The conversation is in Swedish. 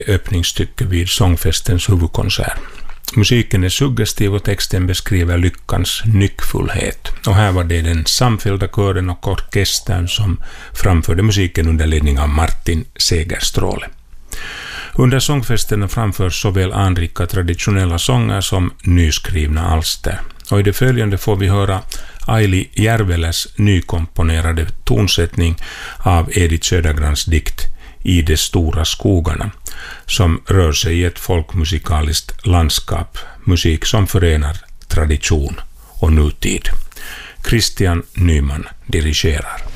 öppningsstycke vid sångfestens huvudkonsert. Musiken är suggestiv och texten beskriver lyckans nyckfullhet. Och här var det den samfällda kören och orkestern som framförde musiken under ledning av Martin Segerstråle. Under sångfesten framförs såväl anrika traditionella sånger som nyskrivna alster. Och i det följande får vi höra Aili Järveläs nykomponerade tonsättning av Edith Södergrans dikt I de stora skogarna, som rör sig i ett folkmusikaliskt landskap, musik som förenar tradition och nutid. Christian Nyman dirigerar.